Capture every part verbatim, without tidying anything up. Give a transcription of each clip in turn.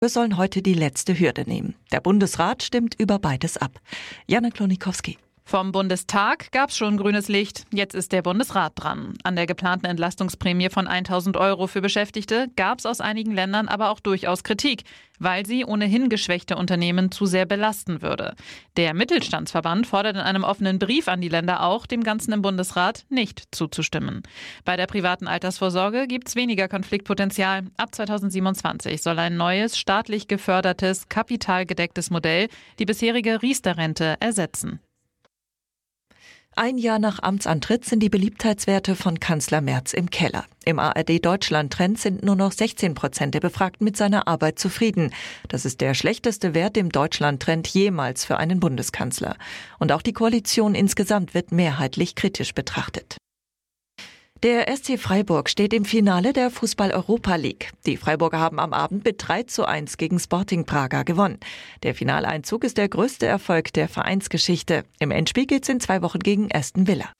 Wir sollen heute die letzte Hürde nehmen. Der Bundesrat stimmt über beides ab. Jana Klonikowski. Vom Bundestag gab es schon grünes Licht. Jetzt ist der Bundesrat dran. An der geplanten Entlastungsprämie von tausend Euro für Beschäftigte gab es aus einigen Ländern aber auch durchaus Kritik, weil sie ohnehin geschwächte Unternehmen zu sehr belasten würde. Der Mittelstandsverband fordert in einem offenen Brief an die Länder auch, dem Ganzen im Bundesrat nicht zuzustimmen. Bei der privaten Altersvorsorge gibt es weniger Konfliktpotenzial. Ab zweitausendsiebenundzwanzig soll ein neues, staatlich gefördertes, kapitalgedecktes Modell die bisherige Riester-Rente ersetzen. Ein Jahr nach Amtsantritt sind die Beliebtheitswerte von Kanzler Merz im Keller. Im A R D-Deutschland-Trend sind nur noch sechzehn Prozent der Befragten mit seiner Arbeit zufrieden. Das ist der schlechteste Wert im Deutschland-Trend jemals für einen Bundeskanzler. Und auch die Koalition insgesamt wird mehrheitlich kritisch betrachtet. Der S C Freiburg steht im Finale der Fußball-Europa League. Die Freiburger haben am Abend mit drei zu eins gegen Sporting Braga gewonnen. Der Finaleinzug ist der größte Erfolg der Vereinsgeschichte. Im Endspiel geht's in zwei Wochen gegen Aston Villa.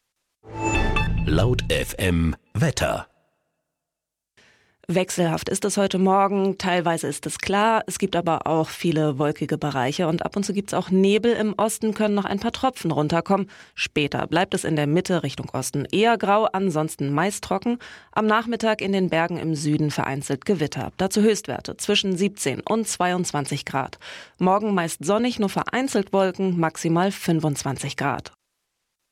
Laut F M Wetter. Wechselhaft ist es heute Morgen, teilweise ist es klar, es gibt aber auch viele wolkige Bereiche und ab und zu gibt es auch Nebel. Im Osten können noch ein paar Tropfen runterkommen. Später bleibt es in der Mitte Richtung Osten eher grau, ansonsten meist trocken. Am Nachmittag in den Bergen im Süden vereinzelt Gewitter. Dazu Höchstwerte zwischen siebzehn und zweiundzwanzig Grad. Morgen meist sonnig, nur vereinzelt Wolken, maximal fünfundzwanzig Grad.